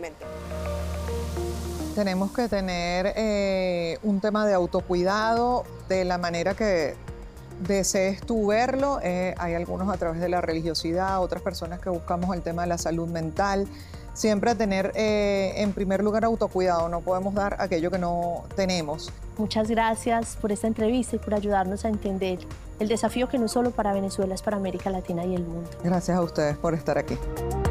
realmente. Tenemos que tener un tema de autocuidado de la manera que desees tú verlo. Hay algunos a través de la religiosidad, otras personas que buscamos el tema de la salud mental. Siempre tener en primer lugar autocuidado, no podemos dar aquello que no tenemos. Muchas gracias por esta entrevista y por ayudarnos a entender el desafío que no solo para Venezuela, es para América Latina y el mundo. Gracias a ustedes por estar aquí.